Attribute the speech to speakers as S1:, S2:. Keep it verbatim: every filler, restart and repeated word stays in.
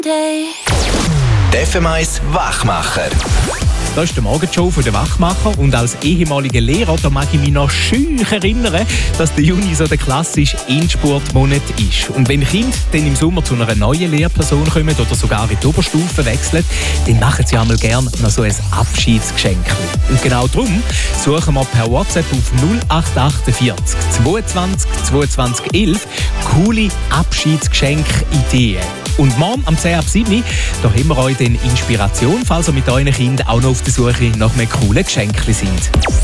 S1: Der F M eins Wachmacher.
S2: Das ist die Morgenshow von der Wachmacher und als ehemaliger Lehrer, da mag ich mich noch schön erinnern, dass der Juni so der klassische Endspurtmonat ist. Und wenn Kinder dann im Sommer zu einer neuen Lehrperson kommen oder sogar in die Oberstufe wechseln, dann machen sie einmal gerne noch so ein Abschiedsgeschenk. Und genau darum suchen wir per WhatsApp auf null acht vier acht zweiundzwanzig zweiundzwanzig elf coole Abschiedsgeschenk-Ideen. Und morgen am zehn ab sieben da haben wir euch dann Inspiration, falls ihr mit euren Kindern auch noch auf der Suche nach einem coolen Geschenk sind.